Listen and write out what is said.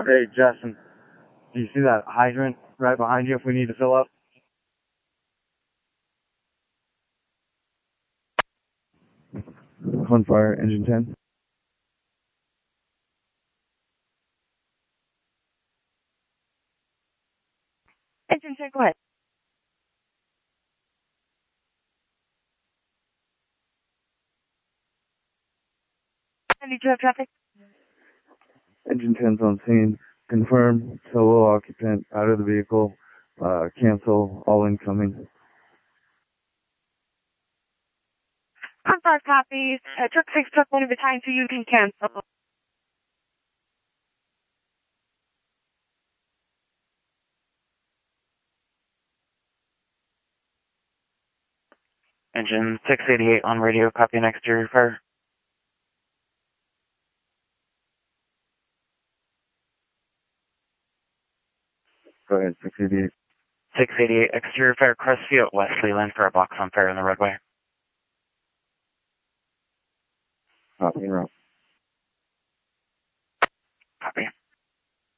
Hey, Justin, do you see that hydrant right behind you if we need to fill up? On fire, engine 10. Engine 10, go ahead. Any drug traffic? Engine 10's on scene. Confirm, solo occupant out of the vehicle. Cancel all incoming. I'm 5 copies. Truck 6, truck 1 of the time, so you can cancel. Engine 688 on radio, copy an exterior fire. Go ahead, 688. 688, exterior fire, Crestview at West Leland for a box on fire in the roadway. Copy, route.